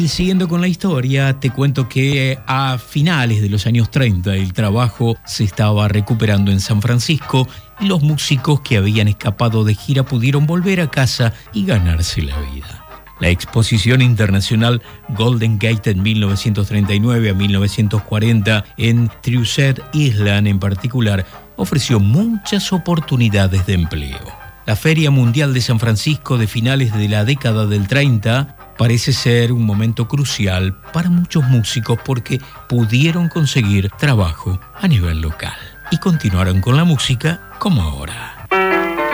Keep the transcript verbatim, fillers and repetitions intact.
Y siguiendo con la historia, te cuento que a finales de los años treinta el trabajo se estaba recuperando en San Francisco y los músicos que habían escapado de gira pudieron volver a casa y ganarse la vida. La exposición internacional Golden Gate en mil novecientos treinta y nueve a mil novecientos cuarenta en Trussell Island en particular ofreció muchas oportunidades de empleo. La Feria Mundial de San Francisco de finales de la década del treinta parece ser un momento crucial para muchos músicos porque pudieron conseguir trabajo a nivel local y continuaron con la música como ahora.